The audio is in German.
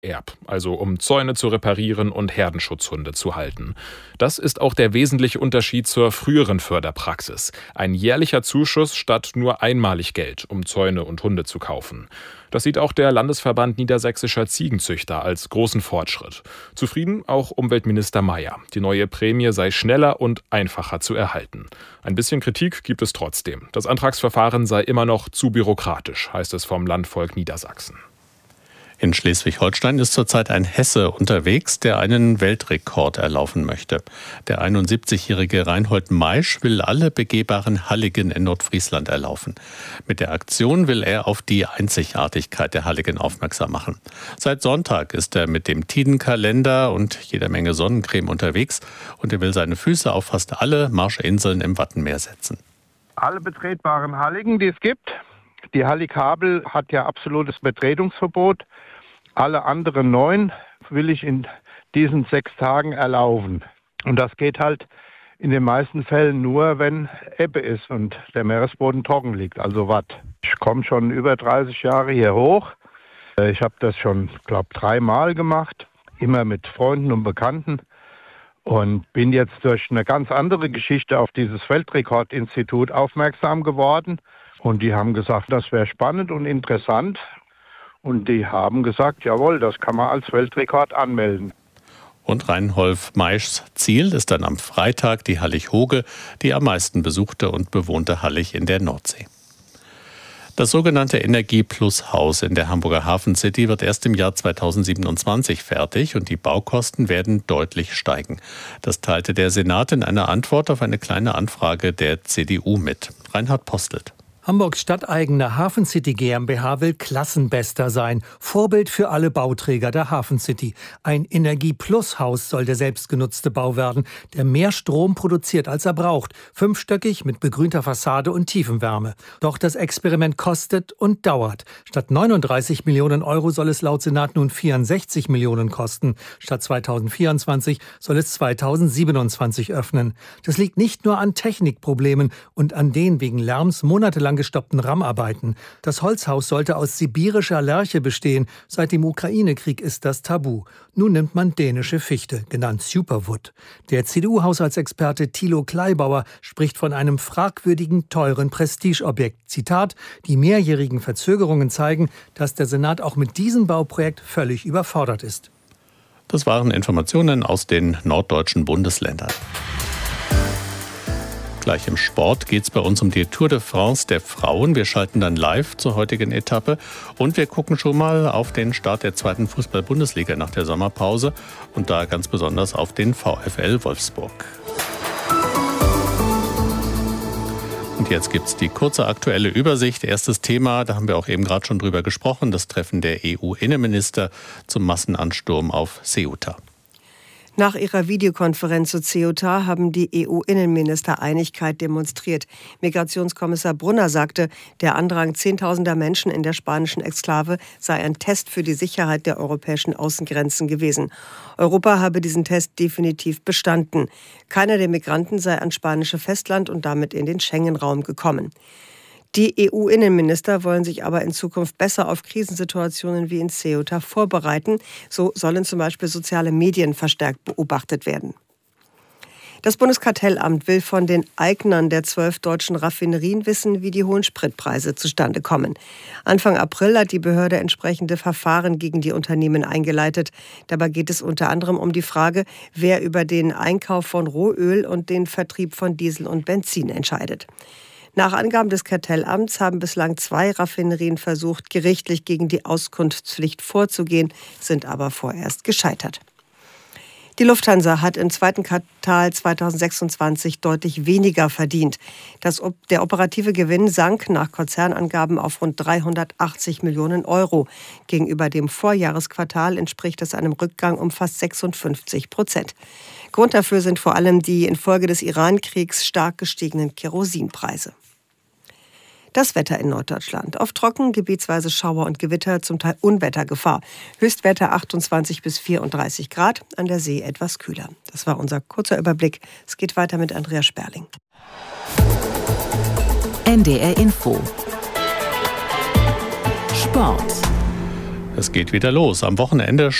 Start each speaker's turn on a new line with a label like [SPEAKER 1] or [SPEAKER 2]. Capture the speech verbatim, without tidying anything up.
[SPEAKER 1] Erb, also um Zäune zu reparieren und Herdenschutzhunde zu halten. Das ist auch der wesentliche Unterschied zur früheren Förderpraxis. Ein jährlicher Zuschuss statt nur einmalig Geld, um Zäune und Hunde zu kaufen. Das sieht auch der Landesverband Niedersächsischer Ziegenzüchter als großen Fortschritt. Zufrieden auch Umweltminister Mayer. Die neue Prämie sei schneller und einfacher zu erhalten. Ein bisschen Kritik gibt es trotzdem. Das Antragsverfahren sei immer noch zu bürokratisch, heißt es vom Landvolk Niedersachsen.
[SPEAKER 2] In Schleswig-Holstein ist zurzeit ein Hesse unterwegs, der einen Weltrekord erlaufen möchte. Der einundsiebzigjährige Reinhold Maisch will alle begehbaren Halligen in Nordfriesland erlaufen. Mit der Aktion will er auf die Einzigartigkeit der Halligen aufmerksam machen. Seit Sonntag ist er mit dem Tidenkalender und jeder Menge Sonnencreme unterwegs und er will seine Füße auf fast alle Marschinseln im Wattenmeer setzen.
[SPEAKER 3] Alle betretbaren Halligen, die es gibt. Die Hallig-Habel hat ja absolutes Betretungsverbot. Alle anderen neun will ich in diesen sechs Tagen erlauben. Und das geht halt in den meisten Fällen nur, wenn Ebbe ist und der Meeresboden trocken liegt, also Watt. Ich komme schon über dreißig Jahre hier hoch. Ich habe das schon, glaube ich, dreimal gemacht, immer mit Freunden und Bekannten. Und bin jetzt durch eine ganz andere Geschichte auf dieses Weltrekordinstitut aufmerksam geworden. Und die haben gesagt, das wäre spannend und interessant. Und die haben gesagt, jawohl, das kann man als Weltrekord anmelden.
[SPEAKER 2] Und Reinhold Maischs Ziel ist dann am Freitag die Hallig-Hoge, die am meisten besuchte und bewohnte Hallig in der Nordsee. Das sogenannte Energie-Plus-Haus in der Hamburger Hafen City wird erst im Jahr zweitausendsiebenundzwanzig fertig und die Baukosten werden deutlich steigen. Das teilte der Senat in einer Antwort auf eine kleine Anfrage der C D U mit. Reinhard Postelt.
[SPEAKER 4] Hamburgs stadteigene Hafen City GmbH will Klassenbester sein. Vorbild für alle Bauträger der Hafen City. Ein Energie-Plus-Haus soll der selbstgenutzte Bau werden, der mehr Strom produziert, als er braucht. Fünfstöckig mit begrünter Fassade und Tiefenwärme. Doch das Experiment kostet und dauert. Statt neununddreißig Millionen Euro soll es laut Senat nun vierundsechzig Millionen kosten. Statt zweitausendvierundzwanzig soll es zweitausendsiebenundzwanzig öffnen. Das liegt nicht nur an Technikproblemen und an den wegen Lärms monatelang gestoppten Rammarbeiten. Das Holzhaus sollte aus sibirischer Lärche bestehen. Seit dem Ukraine-Krieg ist das tabu. Nun nimmt man dänische Fichte, genannt Superwood. Der C D U-Haushaltsexperte Thilo Kleibauer spricht von einem fragwürdigen, teuren Prestigeobjekt. Zitat: Die mehrjährigen Verzögerungen zeigen, dass der Senat auch mit diesem Bauprojekt völlig überfordert ist.
[SPEAKER 2] Das waren Informationen aus den norddeutschen Bundesländern. Gleich im Sport geht es bei uns um die Tour de France der Frauen. Wir schalten dann live zur heutigen Etappe und wir gucken schon mal auf den Start der zweiten Fußball-Bundesliga nach der Sommerpause und da ganz besonders auf den VfL Wolfsburg. Und jetzt gibt es die kurze aktuelle Übersicht. Erstes Thema, da haben wir auch eben gerade schon drüber gesprochen, das Treffen der E U-Innenminister zum Massenansturm auf Ceuta.
[SPEAKER 5] Nach ihrer Videokonferenz zu Ceuta haben die E U-Innenminister Einigkeit demonstriert. Migrationskommissar Brunner sagte, der Andrang zehntausender Menschen in der spanischen Exklave sei ein Test für die Sicherheit der europäischen Außengrenzen gewesen. Europa habe diesen Test definitiv bestanden. Keiner der Migranten sei ans spanische Festland und damit in den Schengen-Raum gekommen. Die E U-Innenminister wollen sich aber in Zukunft besser auf Krisensituationen wie in Ceuta vorbereiten. So sollen zum Beispiel soziale Medien verstärkt beobachtet werden. Das Bundeskartellamt will von den Eignern der zwölf deutschen Raffinerien wissen, wie die hohen Spritpreise zustande kommen. Anfang April hat die Behörde entsprechende Verfahren gegen die Unternehmen eingeleitet. Dabei geht es unter anderem um die Frage, wer über den Einkauf von Rohöl und den Vertrieb von Diesel und Benzin entscheidet. Nach Angaben des Kartellamts haben bislang zwei Raffinerien versucht, gerichtlich gegen die Auskunftspflicht vorzugehen, sind aber vorerst gescheitert. Die Lufthansa hat im zweiten Quartal zweitausendsechsundzwanzig deutlich weniger verdient. Das, der operative Gewinn sank nach Konzernangaben auf rund dreihundertachtzig Millionen Euro. Gegenüber dem Vorjahresquartal entspricht das einem Rückgang um fast sechsundfünfzig Prozent. Grund dafür sind vor allem die infolge des Iran-Kriegs stark gestiegenen Kerosinpreise. Das Wetter in Norddeutschland. Oft trocken, gebietsweise Schauer und Gewitter, zum Teil Unwettergefahr. Höchstwerte achtundzwanzig bis vierunddreißig Grad, an der See etwas kühler. Das war unser kurzer Überblick. Es geht weiter mit Andrea Sperling.
[SPEAKER 6] N D R Info. Sport.
[SPEAKER 2] Es geht wieder los. Am Wochenende